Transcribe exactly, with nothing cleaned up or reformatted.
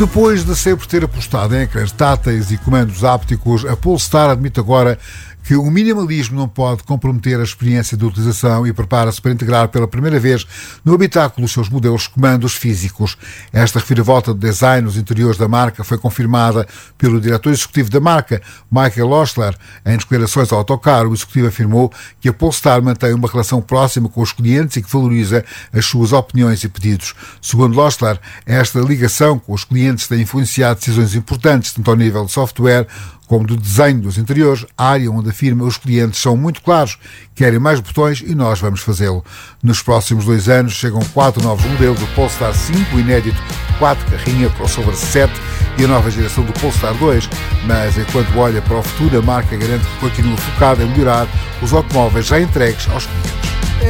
Depois de sempre ter apostado em ecrãs táteis e comandos ápticos, a Polestar admite agora que o minimalismo não pode comprometer a experiência de utilização e prepara-se para integrar pela primeira vez no habitáculo os seus modelos comandos físicos. Esta reviravolta de design nos interiores da marca foi confirmada pelo diretor executivo da marca, Michael Ostler. Em declarações ao autocar, o executivo afirmou que a Polestar mantém uma relação próxima com os clientes e que valoriza as suas opiniões e pedidos. Segundo Ostler, esta ligação com os clientes tem influenciado decisões importantes, tanto ao nível de software como do desenho dos interiores, área onde afirma os clientes são muito claros, querem mais botões e nós vamos fazê-lo. Nos próximos dois anos chegam quatro novos modelos, o Polestar cinco, inédito, quatro carrinha, crossover sete e a nova geração do Polestar dois, mas enquanto olha para o futuro, a marca garante que continua focada em melhorar os automóveis já entregues aos clientes.